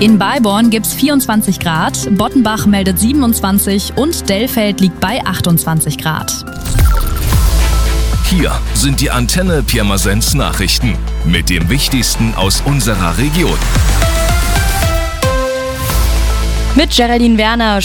In Beiborn gibt's 24 Grad, Bottenbach meldet 27 und Dellfeld liegt bei 28 Grad. Hier sind die Antenne Pirmasens Nachrichten mit dem Wichtigsten aus unserer Region. Mit Geraldine Werner.